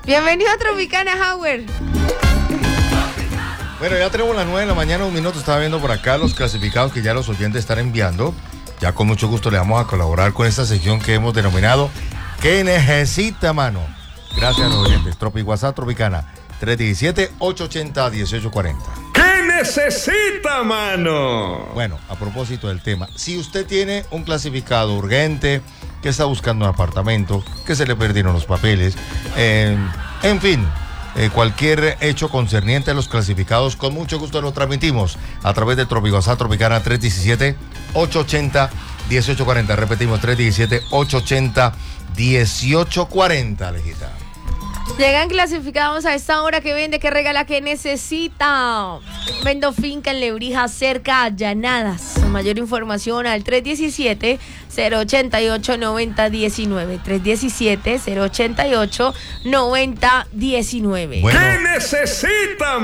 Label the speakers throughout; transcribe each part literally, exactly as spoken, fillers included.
Speaker 1: Bienvenido a Tropicana, Howard.
Speaker 2: Bueno, ya tenemos las nueve de la mañana, un minuto. Estaba viendo por acá los clasificados que ya los oyentes están enviando. Ya con mucho gusto le vamos a colaborar con esta sección que hemos denominado ¿Qué necesita, mano? Gracias a los oyentes. Tropi WhatsApp Tropicana tres uno siete, ocho ocho cero, uno ocho cuatro cero.
Speaker 3: ¿Qué necesita, mano?
Speaker 2: Bueno, a propósito del tema, si usted tiene un clasificado urgente, que está buscando un apartamento, que se le perdieron los papeles, eh, en fin, eh, cualquier hecho concerniente a los clasificados, con mucho gusto lo transmitimos a través de Tropi WhatsApp Tropicana tres uno siete, ocho ocho cero, uno ocho cuatro cero. Repetimos, tres uno siete, ocho ocho cero, uno ocho cuatro cero, Alejita.
Speaker 1: Llegan clasificados a esta hora. Que vende, que regala, que necesita. Vendo finca en Lebrija, cerca a Llanadas. Mayor información al tres uno siete, cero ocho ocho, nueve cero uno nueve. tres uno siete, cero ocho ocho, nueve cero uno nueve.
Speaker 3: Bueno, ¿qué necesita,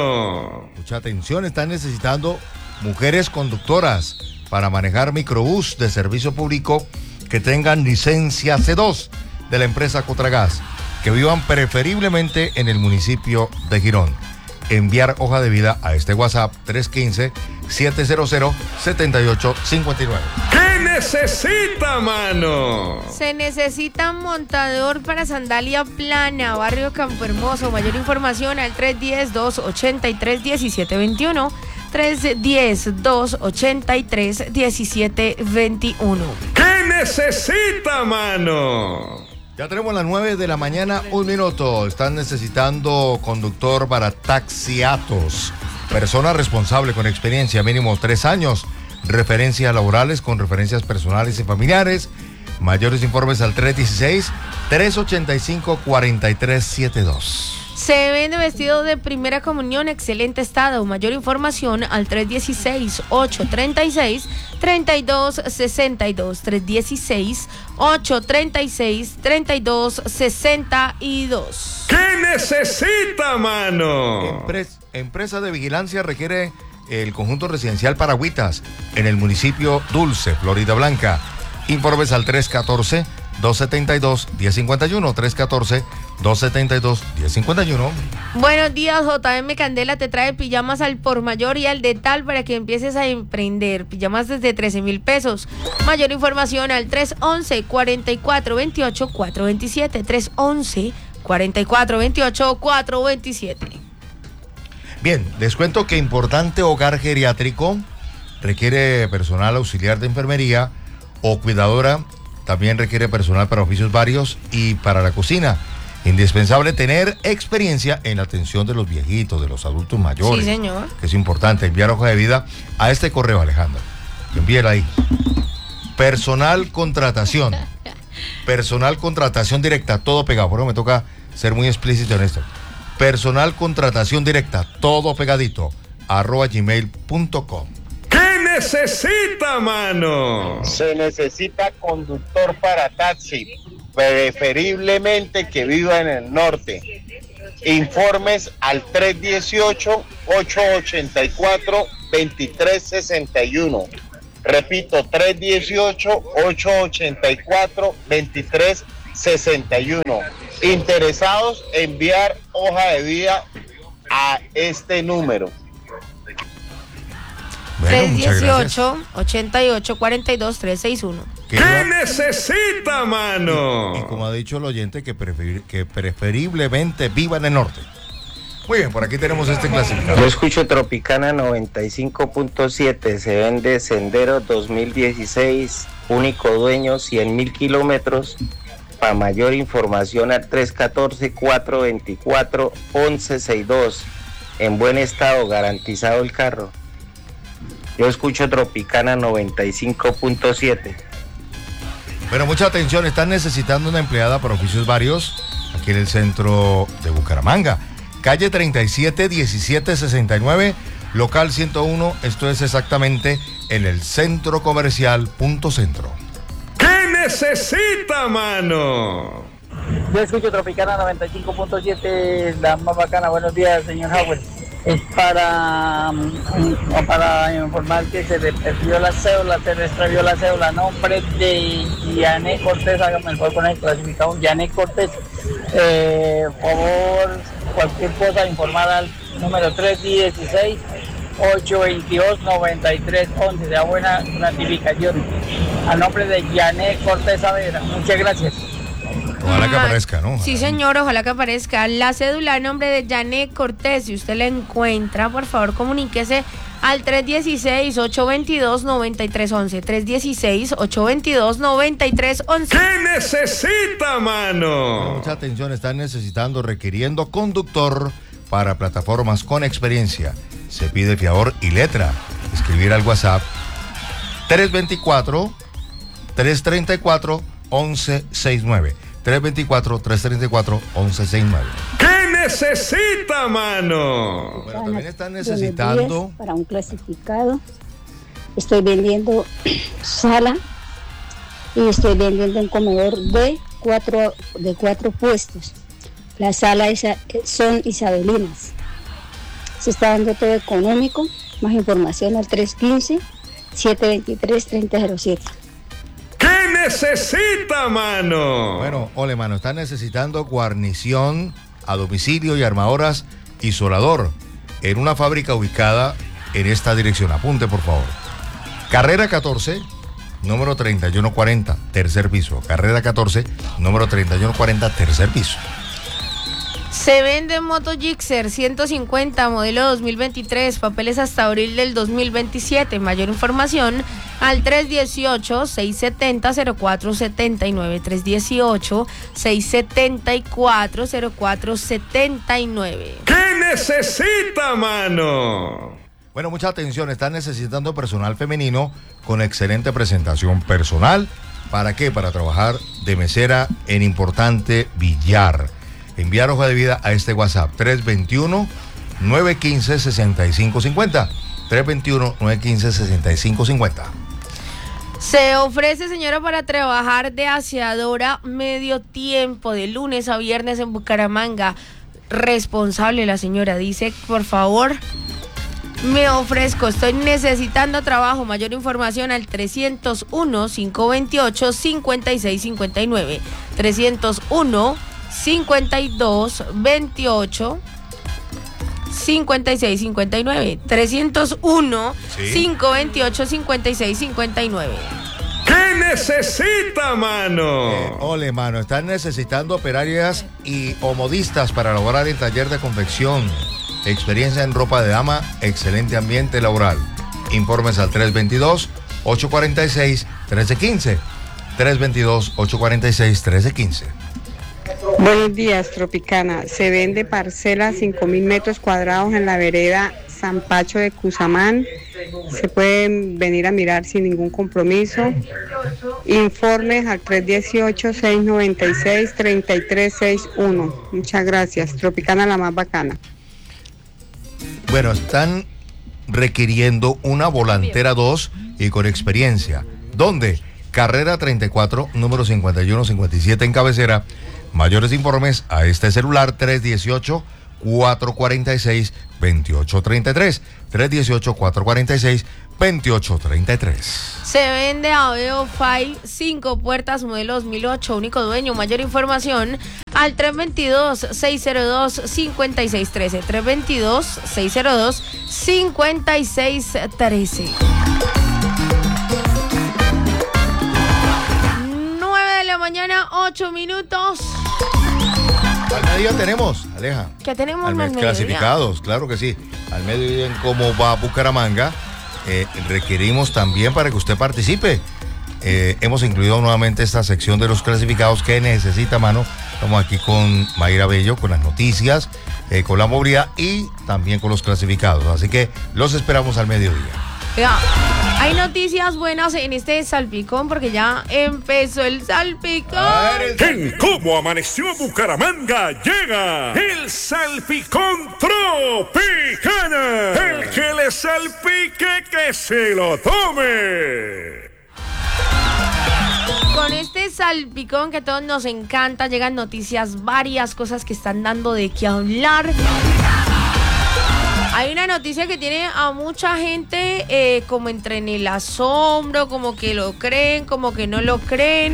Speaker 3: mano?
Speaker 2: Mucha atención, están necesitando mujeres conductoras para manejar microbús de servicio público que tengan licencia C dos de la empresa Cotragas, que vivan preferiblemente en el municipio de Girón. Enviar hoja de vida a este WhatsApp tres uno cinco, siete cero cero, siete ocho cinco nueve.
Speaker 3: ¿Qué necesita, mano?
Speaker 1: Se necesita un montador para Sandalia Plana, barrio Campo Hermoso. Mayor información al tres uno cero, dos ocho tres, uno siete dos uno. tres uno cero, dos ocho tres, uno siete dos uno.
Speaker 3: ¿Qué necesita, mano?
Speaker 2: Ya tenemos las nueve de la mañana, un minuto. Están necesitando conductor para taxiatos. Persona responsable con experiencia, mínimo tres años. Referencias laborales con referencias personales y familiares. Mayores informes al tres uno seis, tres ocho cinco, cuatro tres siete dos.
Speaker 1: Se vende vestido de primera comunión, excelente estado. Mayor información al tres uno seis, ocho tres seis, tres dos seis dos. tres uno seis, ocho tres seis, tres dos seis dos.
Speaker 3: ¿Qué necesita, mano?
Speaker 2: Empres- empresa de vigilancia requiere el conjunto residencial Paragüitas en el municipio Dulce, Florida Blanca. Informes al tres uno cuatro, dos siete dos, uno cero cinco uno. tres uno cuatro, dos siete dos, uno cero cinco uno.
Speaker 1: Buenos días, J M Candela te trae pijamas al por mayor y al de tal para que empieces a emprender. Pijamas desde trece mil pesos. Mayor información al tres once, cuarenta y cuatro, veintiocho, cuatro veintisiete. tres once, cuarenta y cuatro, veintiocho, cuatro veintisiete.
Speaker 2: Bien, les cuento que importante hogar geriátrico requiere personal auxiliar de enfermería o cuidadora. También requiere personal para oficios varios y para la cocina. Indispensable tener experiencia en la atención de los viejitos, de los adultos mayores.
Speaker 1: Sí, señor.
Speaker 2: Que es importante enviar hoja de vida a este correo, Alejandra. Envíela ahí. Personal contratación. Personal contratación directa, todo pegado. Por eso me toca ser muy explícito en esto. Personal contratación directa, todo pegadito, arroba gmail punto com.
Speaker 3: ¿Qué necesita, mano?
Speaker 4: Se necesita conductor para taxi, preferiblemente que viva en el norte. Informes al tres uno ocho, ocho ocho cuatro, dos tres seis uno. Repito, tres uno ocho, ocho ocho cuatro, dos tres seis uno. Interesados, enviar hoja de vida a este número.
Speaker 2: Bueno,
Speaker 1: tres uno ocho, ocho ocho, cuatro dos, tres seis uno.
Speaker 3: ¿Qué necesita, mano?
Speaker 2: Y, y como ha dicho el oyente, que, preferir, que preferiblemente viva en el norte. Muy bien, por aquí tenemos este clasificado.
Speaker 5: Yo escucho Tropicana noventa y cinco punto siete, se vende Sendero dos mil dieciséis, único dueño, cien mil kilómetros. Para mayor información al tres uno cuatro, cuatro dos cuatro, once sesenta y dos. En buen estado, garantizado el carro. Yo escucho Tropicana noventa y cinco punto siete.
Speaker 2: Bueno, mucha atención, están necesitando una empleada para oficios varios aquí en el centro de Bucaramanga. Calle treinta y siete, diecisiete sesenta y nueve, local ciento uno, esto es exactamente en el centro comercial Punto Centro.
Speaker 3: ¿Qué necesita, mano?
Speaker 6: Yo escucho Tropicana noventa y cinco punto siete, la más bacana. Buenos días, señor Howard. es para, um, para informar que se le perdió la cédula, se le extravió la cédula. Nombre de Yané Cortés, hágame el favor con el clasificado. Yané Cortés, eh, por favor, cualquier cosa, informar al número tres dieciséis, ocho veintidós, noventa y tres once. Da buena notificación. A nombre de Yané Cortés Saavedra. Muchas gracias.
Speaker 2: Ojalá que aparezca, ¿no? Ojalá.
Speaker 1: Sí, señor, ojalá que aparezca. La cédula a nombre de Yané Cortés. Si usted la encuentra, por favor, comuníquese al tres dieciséis, ocho veintidós, noventa y tres once. tres dieciséis, ocho veintidós, noventa y tres once.
Speaker 3: ¿Qué necesita, mano?
Speaker 2: Mucha atención, están necesitando, requiriendo conductor para plataformas con experiencia. Se pide fiador y letra. Escribir al WhatsApp tres veinticuatro, trescientos treinta y cuatro, once sesenta y nueve. tres veinticuatro, trescientos treinta y cuatro, once sesenta y nueve.
Speaker 3: ¿Qué necesita, mano?
Speaker 2: Bueno, también están necesitando
Speaker 7: para un clasificado. Estoy vendiendo sala y estoy vendiendo un comedor de cuatro, de cuatro puestos. Las salas son isabelinas. Se está dando todo económico. Más información al tres quince, siete veintitrés, treinta cero siete.
Speaker 3: ¿Qué necesita, mano?
Speaker 2: Bueno, ole, mano, están necesitando guarnición a domicilio y armadoras isolador en una fábrica ubicada en esta dirección. Apunte, por favor. Carrera catorce, número treinta y uno cuarenta, tercer piso. Carrera catorce, número treinta y uno cuarenta, tercer piso.
Speaker 1: Se vende Moto Gixxer ciento cincuenta, modelo dos mil veintitrés, papeles hasta abril del dos mil veintisiete. Mayor información al tres dieciocho, seiscientos setenta, cero cuatro setenta y nueve. tres dieciocho, seiscientos setenta y cuatro, cero cuatro setenta y nueve.
Speaker 3: ¿Qué necesita, mano?
Speaker 2: Bueno, mucha atención, están necesitando personal femenino con excelente presentación personal. ¿Para qué? Para trabajar de mesera en importante billar. Enviar hoja de vida a este WhatsApp tres veintiuno, nueve quince, sesenta y cinco cincuenta. tres veintiuno, nueve quince, sesenta y cinco cincuenta.
Speaker 1: Se ofrece, señora, para trabajar de aseadora medio tiempo, de lunes a viernes en Bucaramanga. Responsable la señora, dice, por favor, me ofrezco, estoy necesitando trabajo. Mayor información al trescientos uno, quinientos veintiocho, cincuenta y seis cincuenta y nueve. trescientos uno, cincuenta y dos, veintiocho, cincuenta y seis cincuenta y nueve. trescientos uno,
Speaker 2: Sí.
Speaker 1: quinientos veintiocho, cincuenta y seis cincuenta y nueve.
Speaker 3: ¿Qué necesita, mano?
Speaker 2: Eh, ole, mano, están necesitando operarias y o modistas para laborar en taller de confección. Experiencia en ropa de dama, excelente ambiente laboral. Informes al tres veintidós, ocho cuarenta y seis, trece quince. tres veintidós, ocho cuarenta y seis, trece quince.
Speaker 8: Buenos días, Tropicana. Se vende parcela cinco mil metros cuadrados en la vereda San Pacho de Cusamán. Se pueden venir a mirar sin ningún compromiso. Informes al tres dieciocho, seiscientos noventa y seis, treinta y tres sesenta y uno. Muchas gracias. Tropicana, la más bacana.
Speaker 2: Bueno, están requiriendo una volantera dos y con experiencia. ¿Dónde? Carrera treinta y cuatro, número cincuenta y uno cincuenta y siete en cabecera. Mayores informes a este celular tres dieciocho, cuatrocientos cuarenta y seis, veintiocho treinta y tres. tres dieciocho, cuatrocientos cuarenta y seis, veintiocho treinta y tres.
Speaker 1: Se vende Aveo cinco, cinco puertas, modelo dos mil ocho, único dueño. Mayor información al tres veintidós, seiscientos dos, cincuenta y seis trece. tres veintidós, seiscientos dos, cincuenta y seis trece. nueve de la mañana, ocho minutos.
Speaker 2: Al mediodía tenemos, Aleja.
Speaker 1: ¿Qué tenemos
Speaker 2: Al
Speaker 1: al
Speaker 2: mes
Speaker 1: mediodía?
Speaker 2: clasificados, claro que sí. Al mediodía en cómo va Bucaramanga, eh, requerimos también para que usted participe. Eh, hemos incluido nuevamente esta sección de los clasificados que necesita, mano. Estamos aquí con Mayra Bello, con las noticias, eh, con la movilidad y también con los clasificados. Así que los esperamos al mediodía.
Speaker 1: Oiga, hay noticias buenas en este salpicón porque ya empezó el salpicón.
Speaker 3: En Cómo Amaneció Bucaramanga llega el Salpicón Tropicana. El que le salpique que se lo tome.
Speaker 1: Con este salpicón que a todos nos encanta, llegan noticias, varias cosas que están dando de qué hablar. Hay una noticia que tiene a mucha gente eh, como entre en el asombro, como que lo creen, como que no lo creen.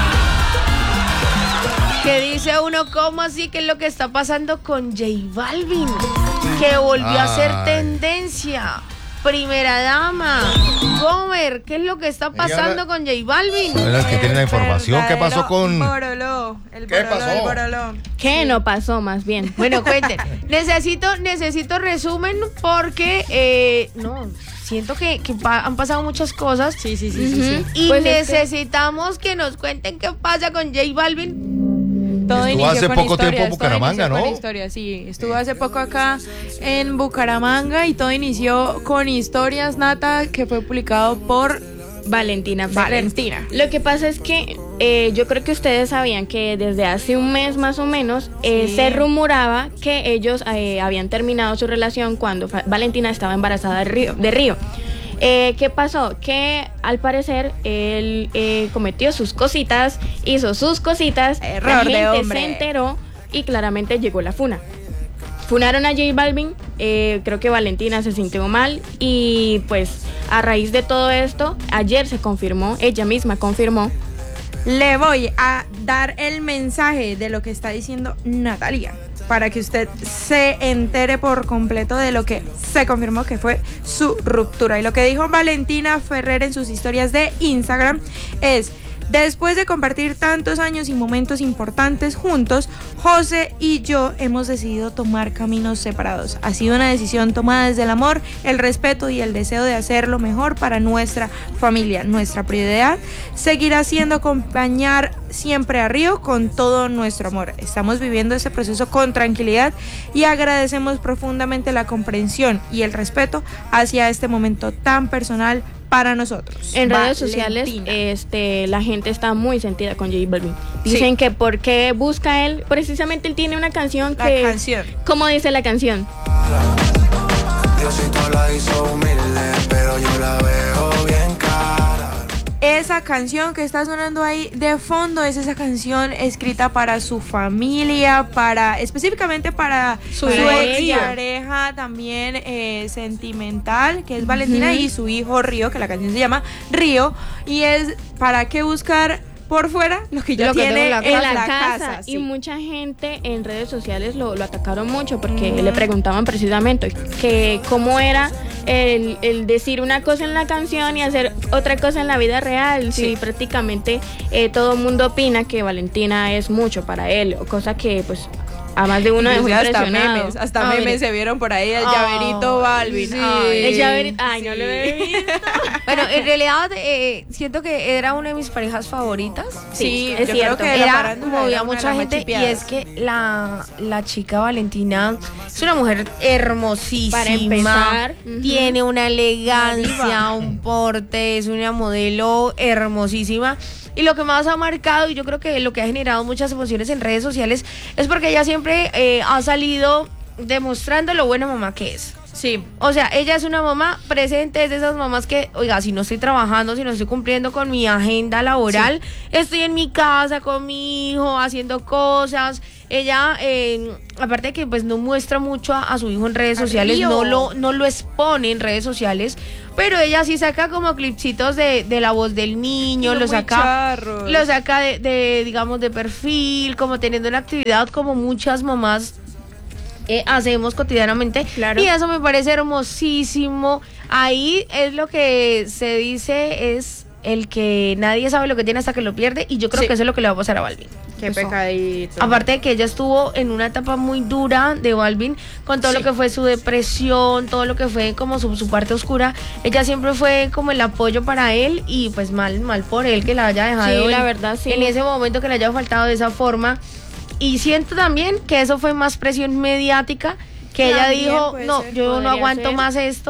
Speaker 1: Que dice uno, ¿cómo así? ¿Qué es lo que está pasando con J Balvin? Que volvió Ay. a ser tendencia. Primera dama, Gomer, ¿qué es lo que está pasando con J Balvin?
Speaker 2: Son las que tienen la información. ¿Qué pasó con...?
Speaker 9: Boroló, el
Speaker 2: ¿Qué
Speaker 9: boroló,
Speaker 2: pasó?
Speaker 9: El boroló.
Speaker 10: ¿Qué no pasó, más bien?
Speaker 1: Bueno, cuenten. necesito, necesito resumen porque, eh, no, siento que, que pa- han pasado muchas cosas.
Speaker 10: Sí, sí, sí,
Speaker 1: uh-huh.
Speaker 10: sí, sí.
Speaker 1: Y
Speaker 10: pues
Speaker 1: necesitamos es que... que nos cuenten qué pasa con J Balvin.
Speaker 9: Todo
Speaker 2: Estuvo
Speaker 9: inició
Speaker 2: hace
Speaker 9: con
Speaker 2: poco
Speaker 9: historias,
Speaker 2: tiempo en Bucaramanga,
Speaker 9: todo inició
Speaker 2: ¿no?
Speaker 9: Con historias, sí, estuvo hace poco acá en Bucaramanga y todo inició con historias, Nata, que fue publicado por
Speaker 10: Valentina Ferrer.
Speaker 9: Valentina.
Speaker 10: Lo que pasa es que eh, yo creo que ustedes sabían que desde hace un mes más o menos eh,
Speaker 9: Sí.
Speaker 10: se rumoraba que ellos eh, habían terminado su relación cuando Fa- Valentina estaba embarazada de Río. De Río. Eh, ¿Qué pasó? Que al parecer él eh, cometió sus cositas, hizo sus cositas,
Speaker 9: Error de
Speaker 10: la gente
Speaker 9: hombre.
Speaker 10: se enteró y claramente llegó la funa. Funaron a J Balvin, eh, creo que Valentina se sintió mal y pues a raíz de todo esto, ayer se confirmó, ella misma confirmó.
Speaker 9: Le voy a dar el mensaje de lo que está diciendo Natalia para que usted se entere por completo de lo que se confirmó que fue su ruptura. Y lo que dijo Valentina Ferrer en sus historias de Instagram es: después de compartir tantos años y momentos importantes juntos, José y yo hemos decidido tomar caminos separados. Ha sido una decisión tomada desde el amor, el respeto y el deseo de hacer lo mejor para nuestra familia. Nuestra prioridad seguirá siendo acompañar siempre a Río con todo nuestro amor. Estamos viviendo ese proceso con tranquilidad y agradecemos profundamente la comprensión y el respeto hacia este momento tan personal para nosotros.
Speaker 10: En redes
Speaker 9: Valentina.
Speaker 10: sociales, este, la gente está muy sentida con J Balvin. Dicen sí. que por qué busca él, precisamente él tiene una canción
Speaker 9: La
Speaker 10: que...
Speaker 9: canción.
Speaker 10: ¿Cómo dice la canción?
Speaker 11: Diosito la hizo humilde, pero yo la veo bien cara.
Speaker 9: Esa canción que está sonando ahí de fondo es esa canción escrita para su familia, para específicamente para su,
Speaker 10: Para
Speaker 9: su ex
Speaker 10: ella.
Speaker 9: pareja también eh, sentimental, que es Valentina,
Speaker 10: Ujú.
Speaker 9: y su hijo Río, que la canción se llama Río, y es para qué buscar por fuera lo que ya
Speaker 1: Lo que
Speaker 9: tiene
Speaker 1: tengo en la
Speaker 9: en
Speaker 10: En
Speaker 9: la,
Speaker 10: la casa,
Speaker 9: casa.
Speaker 10: y
Speaker 9: sí.
Speaker 10: mucha gente en redes sociales lo, lo atacaron mucho porque
Speaker 9: Ujú.
Speaker 10: le preguntaban precisamente que cómo era el, el decir una cosa en la canción y hacer otra cosa en la vida real. Sí,
Speaker 9: Sí.
Speaker 10: prácticamente eh, todo el mundo opina que Valentina es mucho para él, cosa que pues a más de uno dejó
Speaker 9: Inclusive hasta
Speaker 10: impresionado.
Speaker 9: memes, hasta
Speaker 10: Ah,
Speaker 9: memes
Speaker 10: mire.
Speaker 9: se vieron por ahí, el
Speaker 1: Oh,
Speaker 9: llaverito Balvin.
Speaker 1: sí.
Speaker 9: Ay,
Speaker 10: El llaverito- ay, no
Speaker 9: sí.
Speaker 10: lo he visto.
Speaker 1: Bueno, en realidad eh, siento que era una de mis parejas favoritas.
Speaker 9: Sí,
Speaker 10: es
Speaker 9: yo
Speaker 10: cierto.
Speaker 9: creo que la
Speaker 1: Era,
Speaker 9: farándula
Speaker 1: movía
Speaker 9: era una de
Speaker 1: mucha
Speaker 9: las más
Speaker 1: gente y
Speaker 9: chipeadas.
Speaker 1: es que la, la chica Valentina es una mujer hermosísima.
Speaker 10: Para empezar, ujú.
Speaker 1: Tiene una
Speaker 9: Una
Speaker 1: elegancia,
Speaker 9: diva.
Speaker 1: un porte, es una modelo hermosísima. Y lo que más ha marcado, y yo creo que lo que ha generado muchas emociones en redes sociales, es porque ella siempre eh, ha salido demostrando lo buena mamá que es.
Speaker 9: Sí.
Speaker 1: O sea, ella es una mamá presente, es de esas mamás que, oiga, si no estoy trabajando, si no estoy cumpliendo con mi agenda laboral, estoy en mi casa con mi hijo haciendo cosas. Ella, eh, aparte de que pues no muestra mucho a, a su hijo en redes
Speaker 9: A
Speaker 1: sociales,
Speaker 9: Río.
Speaker 1: no lo, no lo expone en redes sociales, pero ella sí saca como clipsitos de, de la voz del niño,
Speaker 9: Son
Speaker 1: lo
Speaker 9: muy
Speaker 1: saca,
Speaker 9: charros.
Speaker 1: lo saca de, de, digamos, de perfil, como teniendo una actividad como muchas mamás eh, hacemos cotidianamente.
Speaker 10: Claro.
Speaker 1: Y eso me parece hermosísimo. Ahí es lo que se dice, es el que nadie sabe lo que tiene hasta que lo pierde, y yo creo
Speaker 9: Sí.
Speaker 1: que eso es lo que le va a pasar a Balvin.
Speaker 9: Qué
Speaker 1: Eso.
Speaker 9: pecadito.
Speaker 1: Aparte de que ella estuvo en una etapa muy dura de Balvin, con todo
Speaker 9: Sí.
Speaker 1: lo que fue su depresión, todo lo que fue como su, su parte oscura, ella siempre fue como el apoyo para él, y pues mal, mal por él que la haya dejado
Speaker 10: Sí, la
Speaker 1: en-
Speaker 10: verdad, sí.
Speaker 1: en ese momento, que le haya faltado de esa forma. Y siento también que eso fue más presión mediática, que ella
Speaker 9: También
Speaker 1: dijo,
Speaker 9: puede
Speaker 1: no,
Speaker 9: ser,
Speaker 1: yo no
Speaker 10: podría
Speaker 1: aguanto
Speaker 10: ser.
Speaker 1: más esto,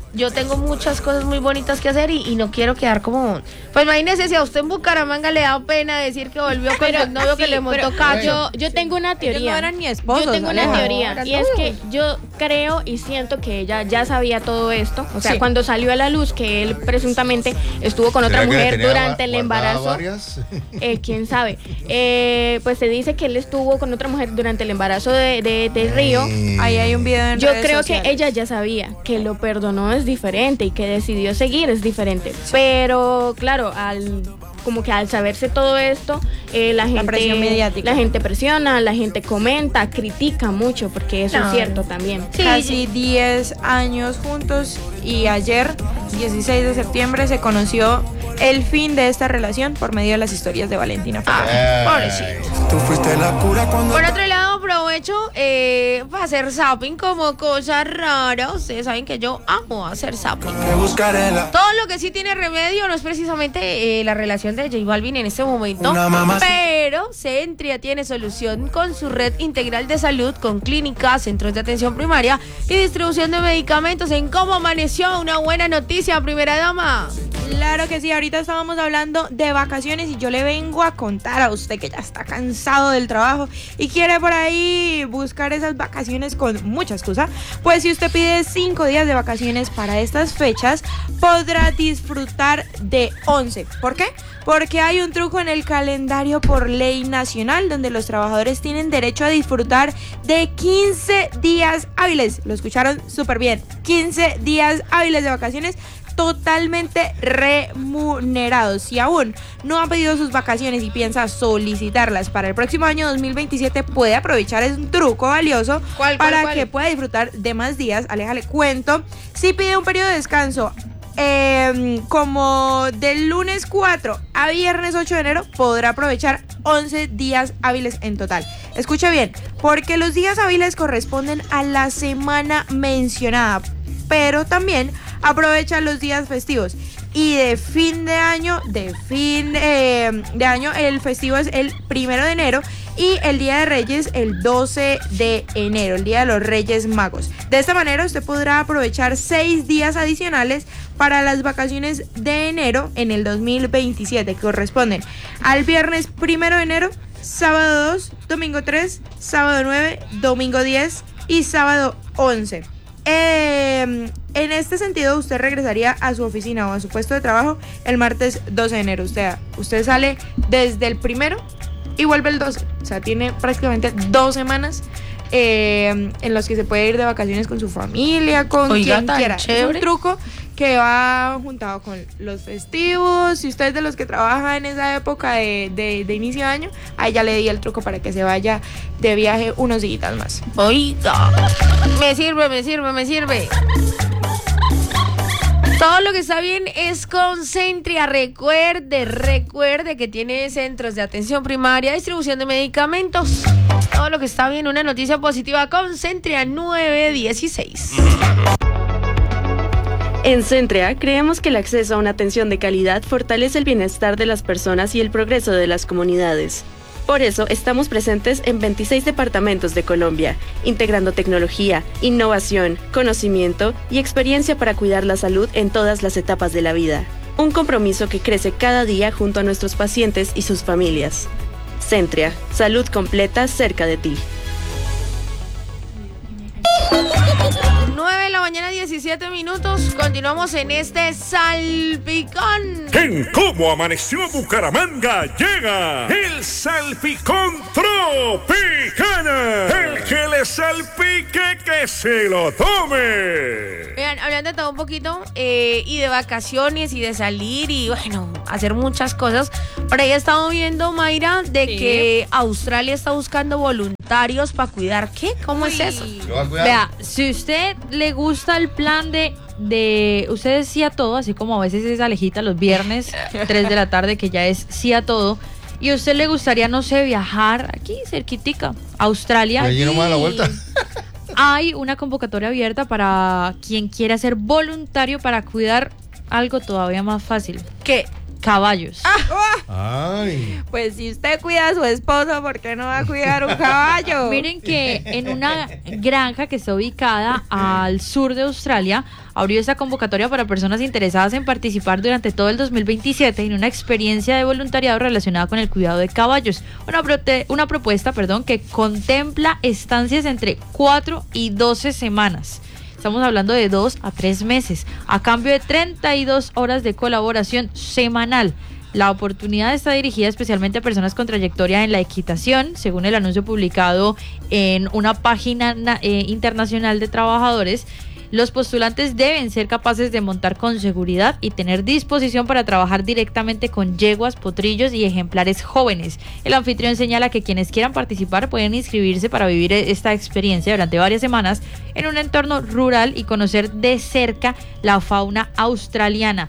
Speaker 1: yo tengo muchas cosas muy bonitas que hacer y, y no quiero quedar como... Pues imagínese si a usted en Bucaramanga le da pena decir que volvió con el novio que
Speaker 10: sí,
Speaker 1: le montó
Speaker 10: pero
Speaker 1: cacho.
Speaker 10: Yo, yo tengo una teoría.
Speaker 9: Ellos no eran ni esposos.
Speaker 10: Yo tengo
Speaker 9: Aleja.
Speaker 10: una teoría.
Speaker 1: Eran
Speaker 10: Y es que
Speaker 1: novios.
Speaker 10: yo creo y siento que ella ya sabía todo esto. O sea,
Speaker 9: Sí.
Speaker 10: cuando salió a la luz que él presuntamente estuvo con otra
Speaker 2: ¿Será que
Speaker 10: mujer
Speaker 2: tenía
Speaker 10: durante el
Speaker 2: gua- guardada
Speaker 10: embarazo.
Speaker 2: varias?
Speaker 10: Eh, quién sabe. Eh, pues se dice que él estuvo con otra mujer durante el embarazo de, de, de Río.
Speaker 9: Ahí hay un video en
Speaker 10: Yo
Speaker 9: redes
Speaker 10: creo
Speaker 9: sociales.
Speaker 10: que ella ya sabía que lo perdonó es diferente y que decidió seguir es diferente. Pero claro, al como que al saberse todo esto, eh, la gente
Speaker 9: presión mediática.
Speaker 10: la gente presiona, la gente comenta, critica mucho, porque eso
Speaker 1: No.
Speaker 10: es cierto también.
Speaker 1: Sí,
Speaker 9: Casi diez años juntos y ayer, dieciséis de septiembre, se conoció el fin de esta relación por medio de las historias de Valentina Fernández.
Speaker 2: Ay.
Speaker 1: Pobrecito.
Speaker 11: Tú fuiste la cura cuando.
Speaker 1: Por otro lado, aprovecho eh, para hacer zapping como cosa rara. Ustedes saben que yo amo hacer zapping.
Speaker 11: Te buscaré la.
Speaker 1: Todo lo que sí tiene remedio no es precisamente eh, la relación de J Balvin en este momento,
Speaker 11: Una mamá-
Speaker 1: pero Centria tiene solución con su red integral de salud, con clínicas, centros de atención primaria y distribución de medicamentos. En cómo amaneció, una buena noticia, primera dama.
Speaker 9: Claro que sí, ahorita estábamos hablando de vacaciones y yo le vengo a contar a usted que ya está cansado del trabajo y quiere por ahí buscar esas vacaciones con mucha excusa. Pues si usted pide cinco días de vacaciones para estas fechas, podrá disfrutar de once. ¿Por qué? Porque hay un truco en el calendario por ley nacional donde los trabajadores tienen derecho a disfrutar de quince días hábiles. Lo escucharon súper bien. quince días hábiles de vacaciones totalmente remunerados. Si aún no ha pedido sus vacaciones y piensa solicitarlas para el próximo año dos mil veintisiete, puede aprovechar. Es un truco valioso
Speaker 1: ¿Cuál, cuál,
Speaker 9: para
Speaker 1: cuál?
Speaker 9: que pueda disfrutar de más días. Aleja, le cuento. Si pide un periodo de descanso eh, como del lunes cuatro a viernes ocho de enero, podrá aprovechar once días hábiles en total. Escuche bien, porque los días hábiles corresponden a la semana mencionada, pero también aprovecha los días festivos. Y de fin de año, de fin eh, de año, el festivo es el primero de enero y el Día de Reyes el doce de enero, el Día de los Reyes Magos. De esta manera usted podrá aprovechar seis días adicionales para las vacaciones de enero en el dos mil veintisiete, que corresponden al viernes primero de enero, sábado dos, domingo tres, sábado nueve, domingo diez y sábado once. Eh, en este sentido, usted regresaría a su oficina o a su puesto de trabajo el martes doce de enero. Usted, usted sale desde el primero y vuelve el doce. O sea, tiene prácticamente dos semanas eh, en los que se puede ir de vacaciones con su familia, con
Speaker 1: Oiga,
Speaker 9: quien
Speaker 1: tan
Speaker 9: quiera. Es
Speaker 1: chévere.
Speaker 9: un truco que va juntado con los festivos. Si usted es de los que trabaja en esa época de, de, de inicio de año, ahí ya le di el truco para que se vaya de viaje unos días más.
Speaker 1: Oiga, me sirve, me sirve, me sirve. Todo lo que está bien es con Centria. Recuerde, recuerde que tiene centros de atención primaria, distribución de medicamentos. Todo lo que está bien, una noticia positiva con Centria nueve dieciséis.
Speaker 12: En Centria creemos que el acceso a una atención de calidad fortalece el bienestar de las personas y el progreso de las comunidades. Por eso estamos presentes en veintiséis departamentos de Colombia, integrando tecnología, innovación, conocimiento y experiencia para cuidar la salud en todas las etapas de la vida. Un compromiso que crece cada día junto a nuestros pacientes y sus familias. Centria, salud completa cerca de ti.
Speaker 1: nueve de la mañana, diecisiete minutos. Continuamos en este salpicón.
Speaker 3: En Cómo Amaneció Bucaramanga llega el Salpicón Tropicana. El que le salpique que se lo tome.
Speaker 1: Vean, hablando de todo un poquito, eh, y de vacaciones y de salir y bueno, hacer muchas cosas. Por ahí he estado viendo, Mayra, de
Speaker 13: Sí.
Speaker 1: que Australia está buscando voluntarios para cuidar. ¿Qué? ¿Cómo es eso?
Speaker 13: Vea, si usted le gusta el plan de, de usted es sí a todo, así como a veces es Alejita los viernes, tres de la tarde, que ya es sí a todo, y a usted le gustaría, no sé, viajar aquí, cerquitica, a Australia.
Speaker 2: Allí nomás a la vuelta.
Speaker 13: Hay una convocatoria abierta para quien quiera ser voluntario para cuidar algo todavía más fácil.
Speaker 1: ¿Qué?
Speaker 13: caballos.
Speaker 2: Ay.
Speaker 9: Pues si usted cuida a su esposo, ¿por qué no va a cuidar un caballo?
Speaker 13: Miren que en una granja que está ubicada al sur de Australia, abrió esta convocatoria para personas interesadas en participar durante todo el dos mil veintisiete en una experiencia de voluntariado relacionada con el cuidado de caballos. Una, prote- una propuesta, perdón, que contempla estancias entre cuatro y doce semanas. Estamos hablando de dos a tres meses, a cambio de treinta y dos horas de colaboración semanal. La oportunidad está dirigida especialmente a personas con trayectoria en la equitación, según el anuncio publicado en una página eh, internacional de trabajadores. Los postulantes deben ser capaces de montar con seguridad y tener disposición para trabajar directamente con yeguas, potrillos y ejemplares jóvenes. El anfitrión señala que quienes quieran participar pueden inscribirse para vivir esta experiencia durante varias semanas en un entorno rural y conocer de cerca la fauna australiana.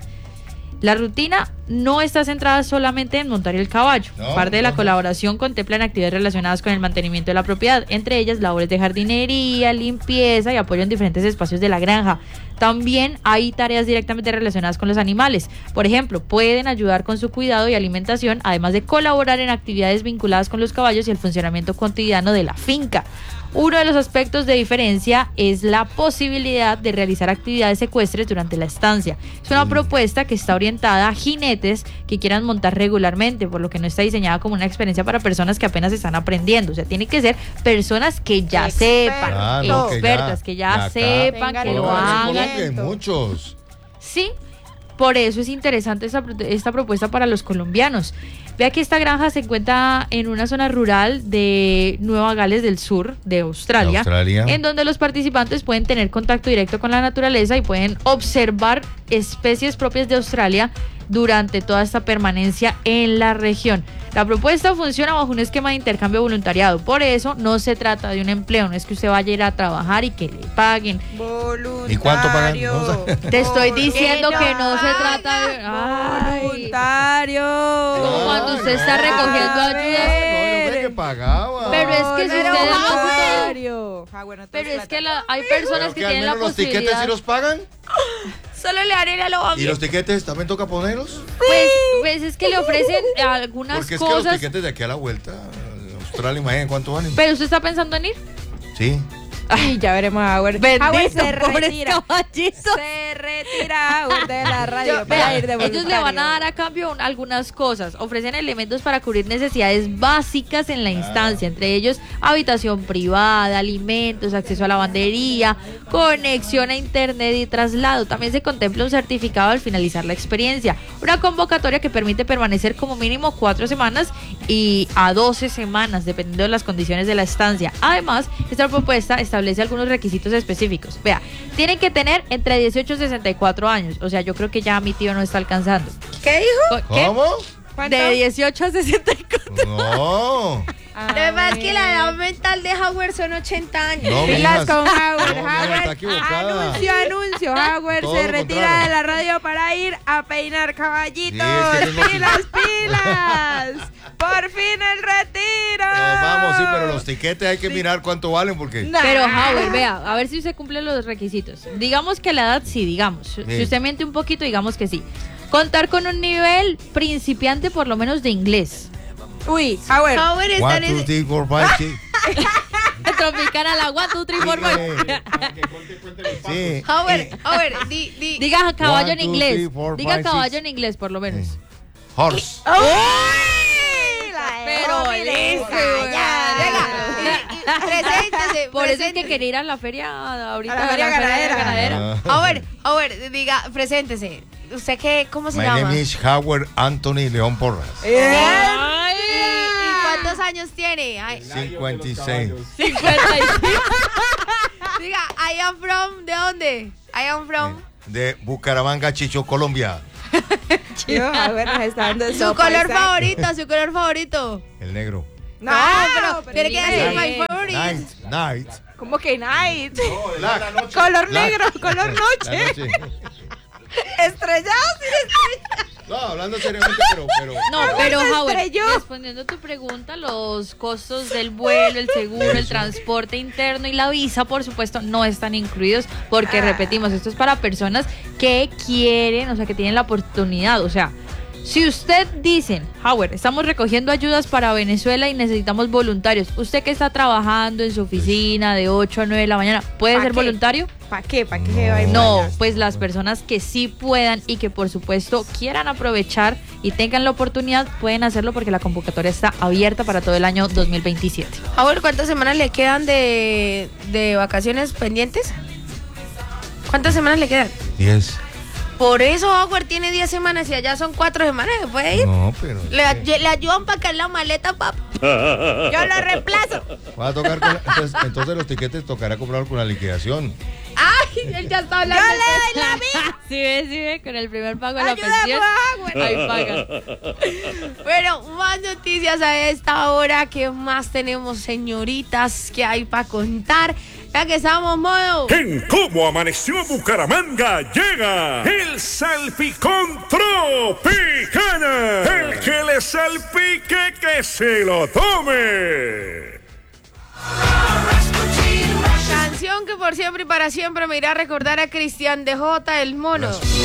Speaker 13: La rutina no está centrada solamente en montar el caballo. No, Parte de la no. colaboración contemplan actividades relacionadas con el mantenimiento de la propiedad, entre ellas labores de jardinería, limpieza y apoyo en diferentes espacios de la granja. También hay tareas directamente relacionadas con los animales. Por ejemplo, pueden ayudar con su cuidado y alimentación, además de colaborar en actividades vinculadas con los caballos y el funcionamiento cotidiano de la finca. Uno de los aspectos de diferencia es la posibilidad de realizar actividades ecuestres durante la estancia. Es una propuesta que está orientada a jinetes que quieran montar regularmente, por lo que no está diseñada como una experiencia para personas que apenas están aprendiendo. O sea, tiene que ser personas que ya Experto. sepan, claro, expertas, que ya, que ya sepan, que lo hagan.
Speaker 2: Que muchos.
Speaker 13: Sí, por eso es interesante esta, esta propuesta para los colombianos. Vea que esta granja se encuentra en una zona rural de Nueva Gales del Sur, de Australia, Australia, en donde los participantes pueden tener contacto directo con la naturaleza y pueden observar especies propias de Australia durante toda esta permanencia en la región. La propuesta funciona bajo un esquema de intercambio voluntariado, por eso no se trata de un empleo, no es que usted vaya a ir a trabajar y que le paguen.
Speaker 9: Voluntario.
Speaker 2: ¿Y cuánto pagan? No,
Speaker 13: te estoy diciendo que no se trata de...
Speaker 9: Ay, voluntario.
Speaker 13: Como cuando usted está recogiendo ayuda.
Speaker 2: No, yo creo que pagaba.
Speaker 13: Pero es que si ustedes
Speaker 9: voluntario.
Speaker 13: Ah, bueno, pero es que la, hay personas que, que tienen la
Speaker 2: los
Speaker 13: posibilidad.
Speaker 2: ¿Los tiquetes sí los pagan?
Speaker 9: Solo le haré la loba.
Speaker 2: ¿Y los tiquetes también toca ponerlos?
Speaker 13: Pues, pues es que le ofrecen algunas
Speaker 2: Porque es
Speaker 13: cosas.
Speaker 2: que los tiquetes de aquí a la vuelta, Australia, imagínate cuánto valen.
Speaker 13: ¿Pero usted está pensando en ir?
Speaker 2: Sí.
Speaker 9: Ay, ya veremos a Howard.
Speaker 13: Bendito,
Speaker 9: Howard se retira.
Speaker 13: Caballito.
Speaker 9: Se retira Howard de la radio. Yo, para ir de
Speaker 13: ellos le van a dar a cambio un, algunas cosas. Ofrecen elementos para cubrir necesidades básicas en la instancia, entre ellos habitación privada, alimentos, acceso a lavandería, conexión a internet y traslado. También se contempla un certificado al finalizar la experiencia. Una convocatoria que permite permanecer como mínimo cuatro semanas y a doce semanas, dependiendo de las condiciones de la estancia. Además, esta propuesta establece algunos requisitos específicos. Vea, tienen que tener entre dieciocho y sesenta y cuatro años. O sea, yo creo que ya mi tío no está alcanzando.
Speaker 9: ¿Qué dijo?
Speaker 2: ¿Qué? ¿Cómo?
Speaker 9: ¿Cuánto?
Speaker 13: De dieciocho a sesenta y cuatro.
Speaker 2: No.
Speaker 9: Además que la edad mental de Howard son ochenta años.
Speaker 2: No,
Speaker 9: Pilas con Howard.
Speaker 2: No,
Speaker 9: Howard,
Speaker 2: está equivocada.
Speaker 9: anuncio, anuncio. Howard
Speaker 2: Todo
Speaker 9: se
Speaker 2: lo
Speaker 9: retira
Speaker 2: contrario.
Speaker 9: de la radio para ir a peinar caballitos.
Speaker 2: Sí, es que tengo
Speaker 9: pilas, pilas. Por fin el retiro.
Speaker 2: Nos vamos, sí, pero los tiquetes hay que sí. mirar cuánto valen porque...
Speaker 9: Nah.
Speaker 13: Pero Howard, vea, a ver si usted cumple los requisitos. Digamos que la edad sí, digamos. Sí. Si usted miente un poquito, digamos que sí. Contar con un nivel principiante por lo menos de inglés.
Speaker 9: Uy, Howard.
Speaker 2: Howard está en ese... three, four, five, six.
Speaker 13: Tropicana la one, two, three, four, five.
Speaker 2: Sí.
Speaker 9: Howard, Howard, di, di.
Speaker 13: Diga caballo
Speaker 2: One,
Speaker 13: en
Speaker 2: two,
Speaker 13: inglés.
Speaker 2: three, four,
Speaker 13: Diga
Speaker 2: five,
Speaker 13: caballo
Speaker 2: six.
Speaker 13: en inglés, por lo menos.
Speaker 2: Sí. Horse.
Speaker 9: ¡Uy! La
Speaker 13: Pero
Speaker 9: listo,
Speaker 13: preséntese. Por eso es que quería ir a la feria ahorita.
Speaker 9: A la feria ganadera.
Speaker 13: ganadera.
Speaker 9: Howard, Howard, diga, preséntese. ¿Usted qué, cómo se
Speaker 2: My
Speaker 9: llama?
Speaker 2: name is Howard Anthony León Porras.
Speaker 9: Ay, ¿Y, ¿Y cuántos años tiene? Ay.
Speaker 2: cincuenta y seis.
Speaker 13: cincuenta y seis.
Speaker 9: Diga, I am from, ¿de dónde? I am from.
Speaker 2: De Bucaramanga, Chicho, Colombia.
Speaker 9: Yo, a ver, nos está dando su color favorito, su color favorito.
Speaker 2: El negro.
Speaker 9: No, pero, pero tiene que decir my favorite.
Speaker 2: Night, night.
Speaker 9: ¿Cómo que night?
Speaker 2: No, la noche.
Speaker 9: Color
Speaker 2: La-
Speaker 9: negro, color noche.
Speaker 2: La noche.
Speaker 9: Estrellado sin estrellas.
Speaker 2: No, hablando seriamente, pero... pero
Speaker 13: No, pero
Speaker 9: se
Speaker 13: Howard,
Speaker 9: estrelló.
Speaker 13: respondiendo a tu pregunta, los costos del vuelo, el seguro, el transporte interno y la visa, por supuesto, no están incluidos porque, repetimos, esto es para personas que quieren, o sea, que tienen la oportunidad, o sea, Si usted dice, Howard, estamos recogiendo ayudas para Venezuela y necesitamos voluntarios, usted que está trabajando en su oficina de ocho a nueve de la mañana, ¿puede ser
Speaker 9: qué?
Speaker 13: voluntario?
Speaker 9: ¿Para qué? ¿Para qué se va a ir
Speaker 13: No,
Speaker 9: para allá?
Speaker 13: pues las personas que sí puedan y que por supuesto quieran aprovechar y tengan la oportunidad, pueden hacerlo porque la convocatoria está abierta para todo el año dos mil veintisiete.
Speaker 1: Howard, ¿cuántas semanas le quedan de, de vacaciones pendientes? ¿Cuántas semanas le quedan?
Speaker 2: diez.
Speaker 1: Por eso Howard tiene diez semanas y allá son cuatro semanas, ¿se puede ir?
Speaker 2: No, pero...
Speaker 1: Le, le ayudan para caer la maleta, papá. Yo lo reemplazo.
Speaker 2: Va a tocar con la- entonces, entonces los tiquetes tocará comprar con la liquidación.
Speaker 1: Ay, él ya está hablando.
Speaker 13: Yo le doy la mía. Sí ve, sí ve, con el primer pago de la
Speaker 1: Ayúdame,
Speaker 13: pensión.
Speaker 1: Howard.
Speaker 13: Ahí paga.
Speaker 1: Bueno, más noticias a esta hora. ¿Qué más tenemos, señoritas? ¿Qué hay para contar? Ya que estamos modo.
Speaker 3: En Cómo Amaneció Bucaramanga llega el Salpicón Tropicana. El que le salpique que se lo tome.
Speaker 1: Canción que por siempre y para siempre me irá a recordar a Cristian D J, el mono.